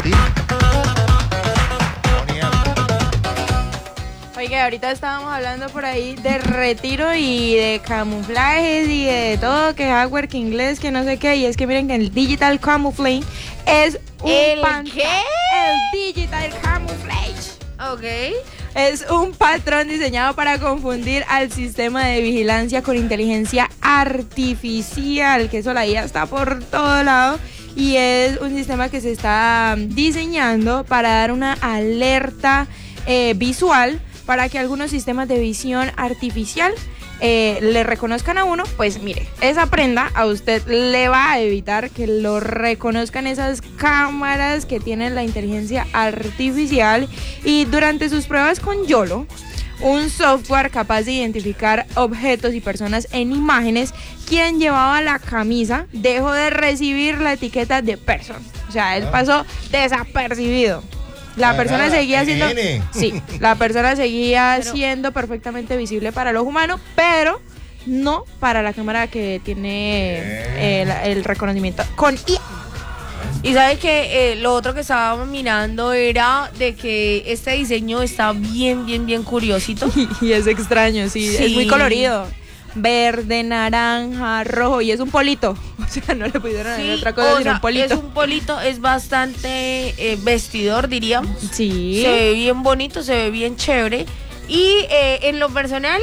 Speaker 9: Oiga, ahorita estábamos hablando por ahí de retiro y de camuflajes y de todo, que hardware, que inglés, que no sé qué. Y es que miren que el digital camouflage es un
Speaker 1: ¿El
Speaker 9: panta-
Speaker 1: qué?
Speaker 9: El digital camouflage.
Speaker 1: Ok.
Speaker 9: Es un patrón diseñado para confundir al sistema de vigilancia con inteligencia artificial, que eso la I A está por todo lado. Y es un sistema que se está diseñando para dar una alerta eh, visual para que algunos sistemas de visión artificial eh, le reconozcan a uno. Pues mire, esa prenda a usted le va a evitar que lo reconozcan esas cámaras que tienen la inteligencia artificial. Y durante sus pruebas con YOLO, un software capaz de identificar objetos y personas en imágenes, quien llevaba la camisa dejó de recibir la etiqueta de person. O sea, él pasó desapercibido. La
Speaker 2: Ah,
Speaker 9: persona
Speaker 2: ah,
Speaker 9: seguía siendo,
Speaker 2: N.
Speaker 9: sí, la persona seguía
Speaker 1: Pero-
Speaker 9: siendo perfectamente visible para el ojo humano, pero no para la cámara que tiene el, el reconocimiento con I A.
Speaker 1: Y sabes que eh, lo otro que estábamos mirando era de que este diseño está bien, bien, bien curiosito.
Speaker 9: Y es extraño, sí,
Speaker 1: Sí.
Speaker 9: es muy colorido. Verde, naranja, rojo, y es un polito. O sea, no le pudieron hacer
Speaker 1: Sí,
Speaker 9: otra cosa
Speaker 1: o
Speaker 9: sino
Speaker 1: sea,
Speaker 9: un polito.
Speaker 1: es un polito, es bastante eh, vestidor, diríamos.
Speaker 9: Sí.
Speaker 1: Se ve bien bonito, se ve bien chévere. Y eh, en lo personal,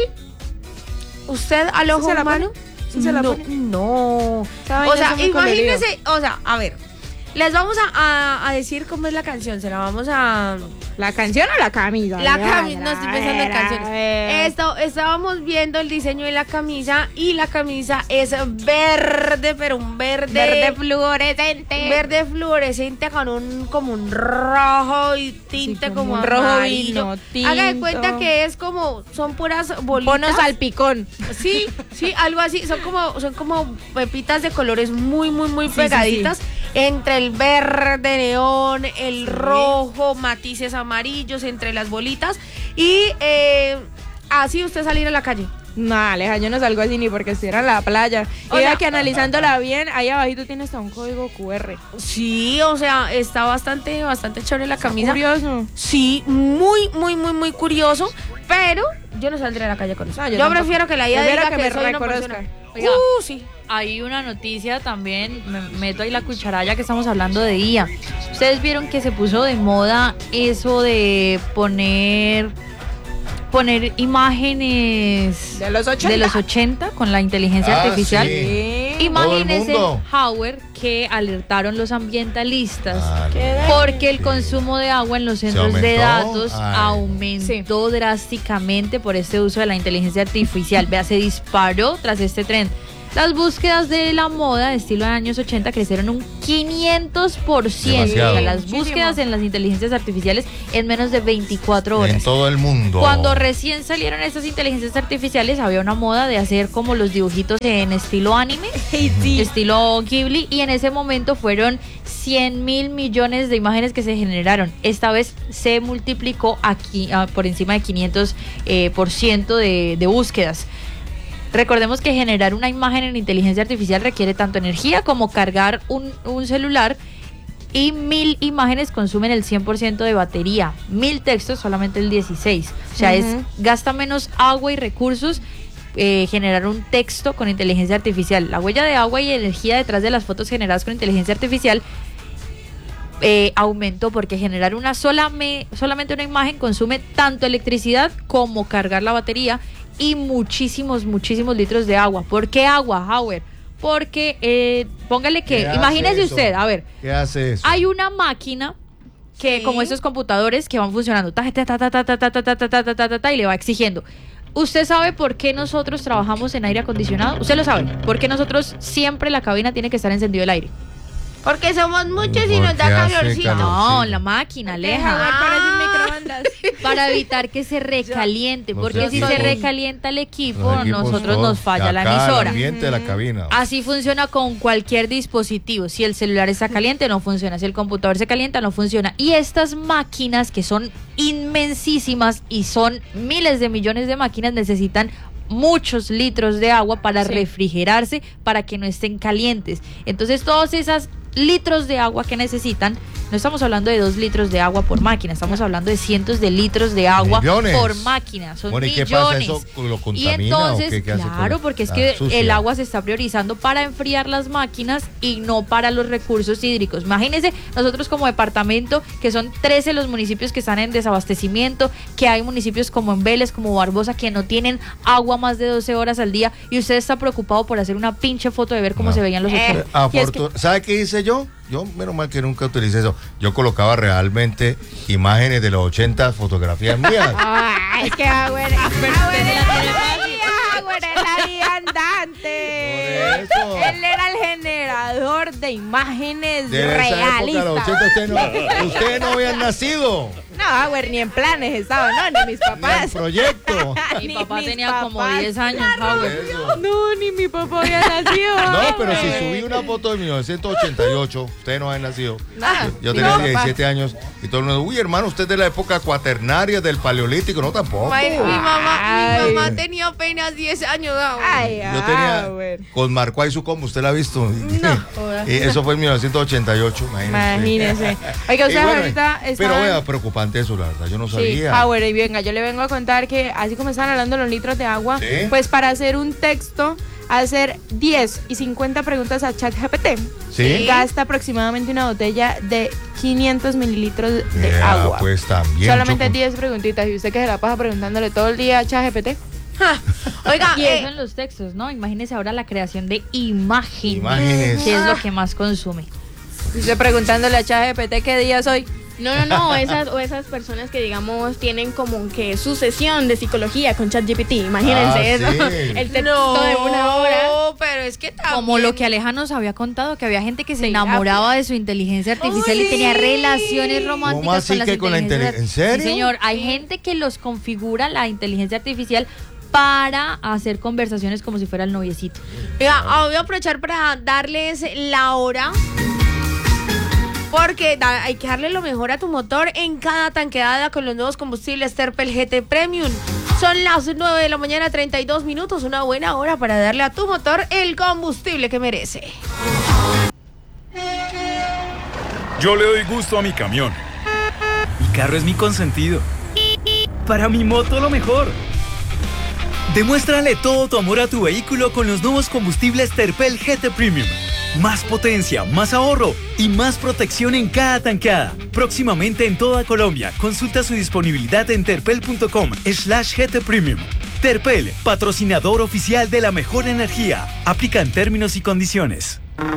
Speaker 1: ¿usted al ojo
Speaker 9: se la
Speaker 1: humano?
Speaker 9: pone? ¿Sí se la
Speaker 1: no,
Speaker 9: pone?
Speaker 1: no.
Speaker 9: Esa vaina
Speaker 1: O sea,
Speaker 9: es muy colorido.
Speaker 1: imagínense, o sea, a ver, les vamos a, a- a decir cómo es la canción, se la vamos a...
Speaker 9: ¿La canción o la camisa?
Speaker 1: La
Speaker 9: A ver,
Speaker 1: camisa, no
Speaker 9: a
Speaker 1: estoy pensando en
Speaker 9: ver, a
Speaker 1: canciones.
Speaker 9: ver.
Speaker 1: Esto, estábamos viendo el diseño de la camisa y la camisa es verde, pero un verde...
Speaker 9: Verde fluorescente.
Speaker 1: Verde fluorescente con un como un rojo y tinte
Speaker 9: Sí,
Speaker 1: como,
Speaker 9: como un rojo
Speaker 1: amarillo.
Speaker 9: vino
Speaker 1: Haga de
Speaker 9: tinto.
Speaker 1: cuenta que es como son puras bolitas.
Speaker 9: Bono salpicón.
Speaker 1: Sí, sí, algo así. Son como son como pepitas de colores muy muy muy
Speaker 9: Sí,
Speaker 1: pegaditas
Speaker 9: sí,
Speaker 1: entre el verde neón, el rojo, matices amarillos entre las bolitas y eh, así usted salir a la calle.
Speaker 9: No, Aleja, yo no salgo así ni porque estuviera en la playa.
Speaker 1: O
Speaker 9: Y vea
Speaker 1: sea-
Speaker 9: que analizándola bien, ahí abajito tiene hasta un código cu erre.
Speaker 1: Sí, o sea, está bastante bastante chévere la camisa.
Speaker 9: Curioso.
Speaker 1: Sí, muy, muy, muy, muy curioso, pero yo no saldré a la calle con eso.
Speaker 9: No,
Speaker 1: yo
Speaker 9: yo tampoco.
Speaker 1: prefiero que la I A
Speaker 9: Prefiero
Speaker 1: diga
Speaker 9: que
Speaker 1: que,
Speaker 9: me
Speaker 1: soy una
Speaker 9: reconozca.
Speaker 1: persona.
Speaker 13: Oiga.
Speaker 1: Uh, sí.
Speaker 13: Hay una noticia también, me meto ahí la cucharalla que estamos hablando de I A. Ustedes vieron que se puso de moda eso de poner poner imágenes
Speaker 9: De los ochenta.
Speaker 13: de los ochenta con la inteligencia
Speaker 2: Ah,
Speaker 13: artificial.
Speaker 2: sí.
Speaker 13: Imagínese,
Speaker 2: Todo el mundo.
Speaker 13: Howard, que alertaron los ambientalistas
Speaker 2: Ah,
Speaker 13: porque el consumo de agua en los centros de
Speaker 2: aumentó?
Speaker 13: datos
Speaker 2: Ay.
Speaker 13: aumentó drásticamente por este uso de la inteligencia artificial. Vea, se disparó tras este tren. Las búsquedas de la moda de estilo de años ochenta crecieron un quinientos por ciento. O sea,
Speaker 2: Demasiado.
Speaker 13: las
Speaker 9: Muchísimo.
Speaker 13: búsquedas en las inteligencias artificiales en menos de veinticuatro horas.
Speaker 2: En todo el mundo.
Speaker 13: Cuando recién salieron estas inteligencias artificiales había una moda de hacer como los dibujitos en estilo anime, estilo Ghibli, y en ese momento fueron cien mil millones de imágenes que se generaron. Esta vez se multiplicó aquí a- por encima de quinientos eh, por ciento de, de búsquedas. Recordemos que generar una imagen en inteligencia artificial requiere tanto energía como cargar un, un celular y mil imágenes consumen el cien por ciento de batería, mil textos solamente el dieciséis por ciento. O sea,
Speaker 1: Ujú.
Speaker 13: es gasta menos agua y recursos eh, generar un texto con inteligencia artificial. La huella de agua y energía detrás de las fotos generadas con inteligencia artificial eh, aumentó porque generar una sola me, solamente una imagen consume tanto electricidad como cargar la batería y muchísimos, muchísimos litros de agua. ¿Por qué agua, Howard? Porque, eh, póngale que,
Speaker 2: ¿Qué hace
Speaker 13: imagínese
Speaker 2: eso?
Speaker 13: usted, a ver,
Speaker 2: ¿Qué hace eso?
Speaker 13: hay una máquina que,
Speaker 1: Sí.
Speaker 13: como estos computadores que van funcionando, ta, ta, ta, ta, ta, ta, ta, ta, ta, ta, ta, ta, ta, ta, y le va exigiendo. ¿Usted sabe por qué nosotros trabajamos en aire acondicionado? ¿Usted lo sabe? ¿Por qué nosotros siempre la cabina tiene que estar encendido el aire?
Speaker 1: Porque somos muchos y nos da
Speaker 2: Porque hace
Speaker 1: calorcito.
Speaker 2: calor.
Speaker 13: No, la máquina, Aleja.
Speaker 9: Howard parece un microondas.
Speaker 13: Para evitar que se recaliente,
Speaker 2: Los
Speaker 13: porque si se
Speaker 2: equipos-
Speaker 13: recalienta el equipo,
Speaker 2: Los equipos
Speaker 13: nosotros
Speaker 2: todos,
Speaker 13: nos falla la
Speaker 2: acá,
Speaker 13: emisora.
Speaker 2: El ambiente de la cabina.
Speaker 13: Así funciona con cualquier dispositivo. Si el celular está caliente, no funciona. Si el computador se calienta, no funciona. Y estas máquinas, que son inmensísimas y son miles de millones de máquinas, necesitan muchos litros de agua para
Speaker 9: Sí.
Speaker 13: refrigerarse, para que no estén calientes. Entonces, todos esos litros de agua que necesitan, no estamos hablando de dos litros de agua por máquina, estamos hablando de cientos de litros de agua
Speaker 2: Millones.
Speaker 13: por máquina. Son
Speaker 2: Bueno, ¿y qué
Speaker 13: millones.
Speaker 2: pasa? ¿Eso lo
Speaker 13: Y
Speaker 2: contamina
Speaker 13: entonces,
Speaker 2: o qué, qué hace con-
Speaker 13: claro, porque es
Speaker 2: Ah,
Speaker 13: que
Speaker 2: sucia?
Speaker 13: el agua se está priorizando para enfriar las máquinas y no para los recursos hídricos. Imagínense, nosotros como departamento, que son trece los municipios que están en desabastecimiento, que hay municipios como en Vélez, como Barbosa, que no tienen agua más de doce horas al día, y usted está preocupado por hacer una pinche foto de ver cómo
Speaker 2: No.
Speaker 13: se veían los
Speaker 1: Eh,
Speaker 13: ochenta.
Speaker 2: Eh, afortun- ¿Sabe qué hice yo? Yo, menos mal que nunca utilicé eso. Yo colocaba realmente imágenes de los ochenta, fotografías mías.
Speaker 9: Ay, es que Howard, Howard es Howard es la guía andante.
Speaker 2: Por eso.
Speaker 9: Él era el generador de imágenes
Speaker 2: De esa época, de los
Speaker 9: realistas.
Speaker 2: ochenta, ustedes no, ustedes no habían nacido.
Speaker 9: No, Howard, ni en planes estaba, no, ni mis
Speaker 2: Ni el
Speaker 9: papás.
Speaker 2: proyecto.
Speaker 13: Mi
Speaker 9: Ni
Speaker 13: papá
Speaker 9: mis
Speaker 13: tenía como
Speaker 9: papás.
Speaker 13: diez años, Howard.
Speaker 2: Eso.
Speaker 9: No, ni mi papá había nacido.
Speaker 2: No, pero si
Speaker 9: Howard.
Speaker 2: subí una foto de mil novecientos ochenta y ocho, ustedes no habían nacido.
Speaker 9: Nada.
Speaker 2: Yo
Speaker 9: Ni
Speaker 2: tenía
Speaker 9: mi papá.
Speaker 2: diecisiete años y todo el mundo, uy, hermano, usted es de la época cuaternaria, del paleolítico. No, tampoco.
Speaker 1: Ay, mi mamá,
Speaker 9: Ay.
Speaker 1: mi mamá tenía apenas diez años. ¿no?
Speaker 9: Ay,
Speaker 2: Yo tenía
Speaker 9: Howard.
Speaker 2: con Marco Aizu, como usted la ha visto.
Speaker 1: No.
Speaker 2: Y eso fue en mil novecientos ochenta y ocho, imagínese.
Speaker 9: Imagínese. Oiga,
Speaker 2: Y
Speaker 9: ustedes
Speaker 2: bueno,
Speaker 9: ahorita
Speaker 2: pero
Speaker 9: estaban-
Speaker 2: vea, preocupante eso, la verdad, yo no
Speaker 9: Sí,
Speaker 2: sabía.
Speaker 9: Howard, y venga, yo le vengo a contar que así como están hablando de los litros de agua,
Speaker 2: Sí.
Speaker 9: pues para hacer un texto, hacer diez y cincuenta preguntas a ChatGPT,
Speaker 2: Sí.
Speaker 9: gasta aproximadamente una botella de quinientos mililitros de
Speaker 2: Ya,
Speaker 9: agua.
Speaker 2: pues también.
Speaker 9: Solamente
Speaker 2: Choco.
Speaker 9: diez preguntitas. ¿Y usted que se la pasa preguntándole todo el día a ChatGPT?
Speaker 1: Oiga,
Speaker 13: Y
Speaker 1: eh,
Speaker 13: eso en los textos, ¿no? Imagínese ahora la creación de imágenes,
Speaker 2: Imágenes.
Speaker 13: que es lo que más consume.
Speaker 9: Y usted preguntándole a ChatGPT qué día soy.
Speaker 10: No, no, no, esas, o esas personas que digamos tienen como que su sesión de psicología con ChatGPT, imagínense
Speaker 2: Ah,
Speaker 10: eso,
Speaker 2: sí.
Speaker 10: el texto de una hora.
Speaker 1: No, pero es que también.
Speaker 13: Como lo que Aleja nos había contado, que había gente que se
Speaker 9: Sí,
Speaker 13: enamoraba de su inteligencia artificial y
Speaker 1: sí.
Speaker 13: tenía relaciones románticas
Speaker 2: ¿Cómo así
Speaker 13: con las
Speaker 2: que con la
Speaker 13: inteligencias.
Speaker 2: inteligencia- en serio?
Speaker 13: Sí, señor, hay gente que los configura la inteligencia artificial para hacer conversaciones como si fuera el noviecito.
Speaker 1: Oiga, ah, voy a aprovechar para darles la hora. Porque da- hay que darle lo mejor a tu motor en cada tanqueada con los nuevos combustibles Terpel G T Premium. Son las nueve de la mañana, treinta y dos minutos. Una buena hora para darle a tu motor el combustible que merece.
Speaker 3: Yo le doy gusto a mi camión.
Speaker 14: Mi carro es mi consentido. Para mi moto lo mejor. Demuéstrale todo tu amor a tu vehículo con los nuevos combustibles Terpel G T Premium. Más potencia, más ahorro y más protección en cada tanqueada. Próximamente en toda Colombia. Consulta su disponibilidad en terpel punto com slash G T Premium. Terpel, patrocinador oficial de la mejor energía. Aplican términos y condiciones.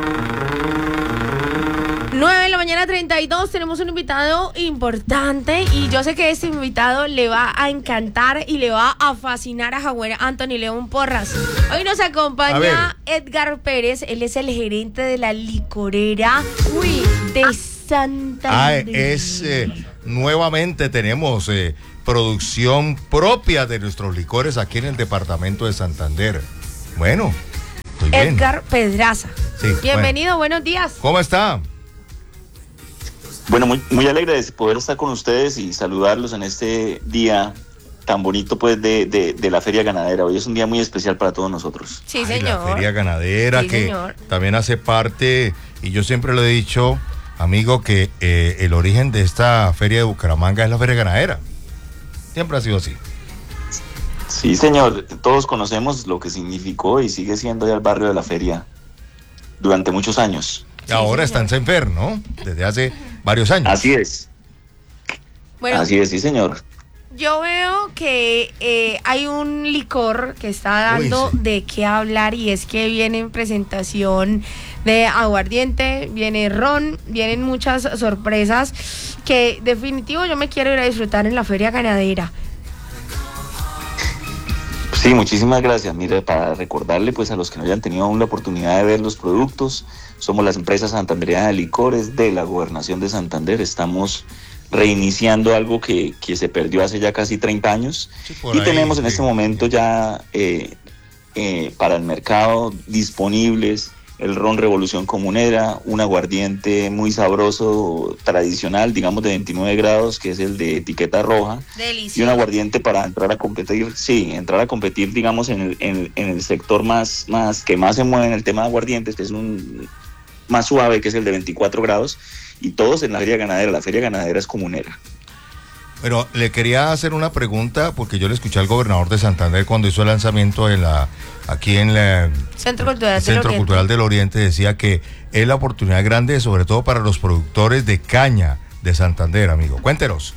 Speaker 1: nueve de la mañana, treinta y dos. Tenemos un invitado importante y yo sé que este invitado le va a encantar y le va a fascinar a Jaguar Anthony León Porras. Hoy nos
Speaker 2: A
Speaker 1: acompaña Edgar Pérez. Él es el gerente de la licorera Uy, de
Speaker 2: Ah,
Speaker 1: Santander.
Speaker 2: es eh, nuevamente tenemos eh, producción propia de nuestros licores aquí en el departamento de Santander. Bueno, estoy bien.
Speaker 1: Edgar Pedraza.
Speaker 2: Sí,
Speaker 1: Bienvenido, buenos días.
Speaker 2: ¿Cómo está?
Speaker 15: Bueno, muy, muy alegre de poder estar con ustedes y saludarlos en este día tan bonito pues de, de, de la Feria Ganadera. Hoy es un día muy especial para todos nosotros.
Speaker 1: Sí,
Speaker 2: Ay,
Speaker 1: señor.
Speaker 2: la feria ganadera
Speaker 1: Sí,
Speaker 2: que
Speaker 1: señor.
Speaker 2: también hace parte, y yo siempre lo he dicho, amigo, que eh, el origen de esta feria de Bucaramanga es la feria ganadera. Siempre ha sido así.
Speaker 15: Sí, señor, todos conocemos lo que significó y sigue siendo ya el barrio de la feria durante muchos años.
Speaker 2: Y ahora está en Senfer, ¿no? Desde hace varios años.
Speaker 15: Así es.
Speaker 1: Bueno,
Speaker 15: Así es, sí, señor.
Speaker 1: Yo veo que eh, hay un licor que está dando
Speaker 2: Uy, sí.
Speaker 1: de qué hablar, y es que viene en presentación de aguardiente, viene ron, vienen muchas sorpresas que definitivo yo me quiero ir a disfrutar en la feria ganadera.
Speaker 15: Sí, muchísimas gracias. Mire, para recordarle pues a los que no hayan tenido aún la oportunidad de ver los productos, somos las empresas santandereanas de licores de la Gobernación de Santander. Estamos reiniciando algo que, que se perdió hace ya casi treinta años,
Speaker 2: Sí, por
Speaker 15: y
Speaker 2: ahí,
Speaker 15: tenemos en
Speaker 2: sí.
Speaker 15: este momento ya eh, eh, para el mercado disponibles el ron Revolución Comunera, un aguardiente muy sabroso, tradicional, digamos de veintinueve grados, que es el de etiqueta roja,
Speaker 1: Delicioso.
Speaker 15: y un aguardiente para entrar a competir, sí, entrar a competir, digamos, en el, en, en el sector más, más, que más se mueve en el tema de aguardientes, que es un más suave, que es el de veinticuatro grados, y todos en la feria ganadera. La feria ganadera es comunera.
Speaker 2: Pero le quería hacer una pregunta, porque yo le escuché al gobernador de Santander cuando hizo el lanzamiento en la, aquí en la,
Speaker 1: Centro Cultural
Speaker 2: el
Speaker 1: del
Speaker 2: Centro
Speaker 1: Oriente.
Speaker 2: Cultural del Oriente, decía que es la oportunidad grande, sobre todo para los productores de caña de Santander, amigo. Cuéntenos.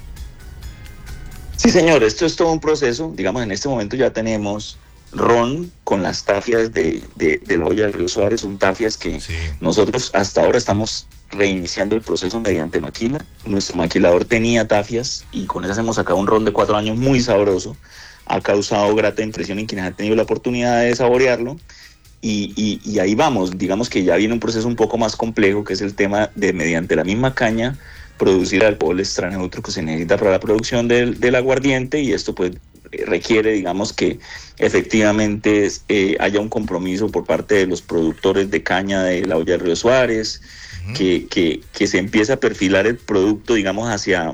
Speaker 15: Sí, señor, esto es todo un proceso. Digamos, en este momento ya tenemos ron con las tafias de, de, de la olla del Río Suárez, son tafias que
Speaker 2: Sí.
Speaker 15: nosotros hasta ahora estamos reiniciando el proceso mediante maquila. Nuestro maquilador tenía tafias y con esas hemos sacado un ron de cuatro años muy sabroso. Ha causado grata impresión en quienes han tenido la oportunidad de saborearlo. Y, y, y ahí vamos, digamos que ya viene un proceso un poco más complejo, que es el tema de, mediante la misma caña, producir alcohol extra neutro que se necesita para la producción del, del aguardiente, y esto pues requiere, digamos, que efectivamente eh, haya un compromiso por parte de los productores de caña de la olla del Río Suárez, uh-huh. que, que, que se empiece a perfilar el producto, digamos, hacia,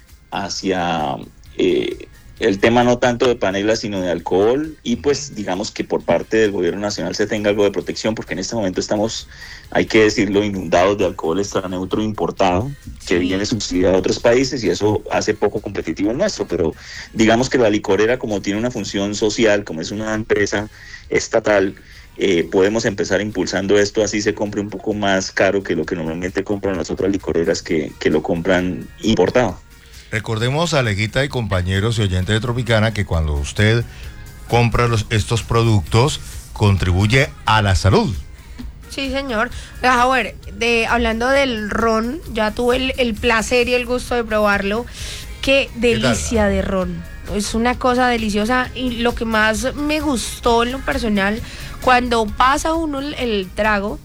Speaker 15: hacia eh, el tema no tanto de panela, sino de alcohol, y pues digamos que por parte del gobierno nacional se tenga algo de protección, porque en este momento estamos, hay que decirlo, inundados de alcohol extra neutro importado, que
Speaker 1: Sí.
Speaker 15: viene subsidiado de otros países, y eso hace poco competitivo el nuestro. Pero digamos que la licorera, como tiene una función social, como es una empresa estatal, eh, podemos empezar impulsando esto, así se compre un poco más caro que lo que normalmente compran las otras licoreras que, que lo compran importado.
Speaker 2: Recordemos, Alejita y compañeros y oyentes de Tropicana, que cuando usted compra los, estos productos, contribuye a la salud.
Speaker 1: Sí, señor. A ver, de, hablando del ron, ya tuve el, el placer y el gusto de probarlo. Qué delicia de ron. Es una cosa deliciosa, y lo que más me gustó en lo personal, cuando pasa uno el, el trago,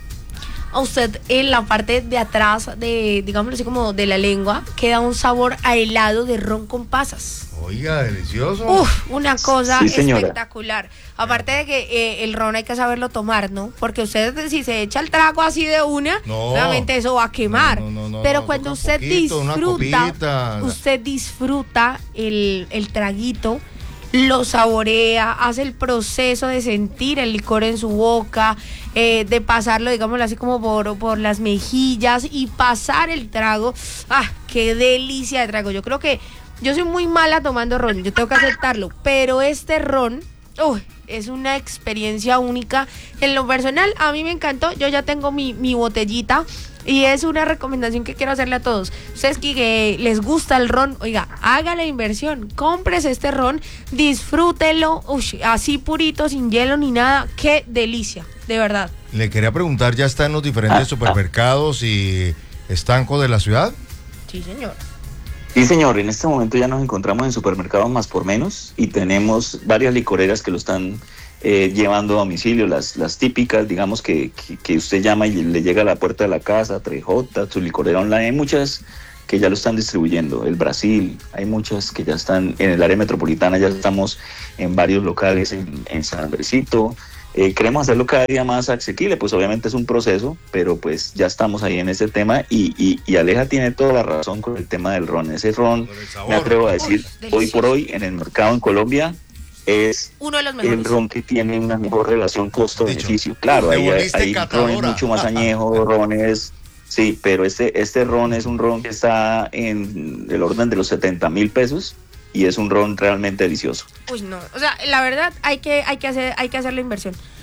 Speaker 1: a usted en la parte de atrás, de, digámoslo así, como de la lengua, queda un sabor a helado de ron con pasas.
Speaker 2: Oiga, delicioso.
Speaker 1: Uf, una cosa
Speaker 15: Sí, señora.
Speaker 1: espectacular. Aparte de que eh, el ron hay que saberlo tomar, ¿no? Porque usted, si se echa el trago así de una,
Speaker 2: No.
Speaker 1: obviamente eso va a quemar.
Speaker 2: No, no, no,
Speaker 1: Pero
Speaker 2: no,
Speaker 1: cuando
Speaker 2: toca
Speaker 1: usted
Speaker 2: poquito, una
Speaker 1: disfruta,
Speaker 2: copita.
Speaker 1: usted disfruta el, el traguito, lo saborea, hace el proceso de sentir el licor en su boca, eh, de pasarlo, digámoslo así, como por, por las mejillas y pasar el trago. ¡Ah, qué delicia de trago! Yo creo que yo soy muy mala tomando ron, yo tengo que aceptarlo, pero este ron, uy, es una experiencia única. En lo personal, a mí me encantó. Yo ya tengo mi, mi botellita, y es una recomendación que quiero hacerle a todos. Ustedes que les gusta el ron, oiga, haga la inversión, cómprese este ron, disfrútelo, uy, así purito, sin hielo ni nada. Qué delicia, de verdad.
Speaker 2: Le quería preguntar, ¿ya está en los diferentes supermercados y estancos de la ciudad?
Speaker 1: Sí, señor.
Speaker 15: Sí, señor, en este momento ya nos encontramos en supermercados más por menos, y tenemos varias licoreras que lo están eh, llevando a domicilio, las, las típicas, digamos, que, que, que usted llama y le llega a la puerta de la casa, tres J, su licorera online. Hay muchas que ya lo están distribuyendo, el Brasil, hay muchas que ya están en el área metropolitana, ya estamos en varios locales en, en San Andresito. Eh, queremos hacerlo cada día más asequible, pues obviamente es un proceso, pero pues ya estamos ahí en ese tema, y, y, y Aleja tiene toda la razón con el tema del ron. Ese ron, me atrevo a decir,
Speaker 1: Uy,
Speaker 15: hoy por hoy en el mercado en Colombia es
Speaker 1: Uno de los
Speaker 15: el
Speaker 1: mejores.
Speaker 15: ron que tiene una mejor relación costo-beneficio. Claro,
Speaker 2: Me
Speaker 15: hay,
Speaker 2: volviste
Speaker 15: hay rones
Speaker 2: catadora.
Speaker 15: mucho más añejos, rones Sí, pero este, este ron es un ron que está en el orden de los setenta mil pesos y es un ron realmente delicioso.
Speaker 1: Uy, no, o sea, la verdad hay que, hay que hacer, hay que hacer la inversión.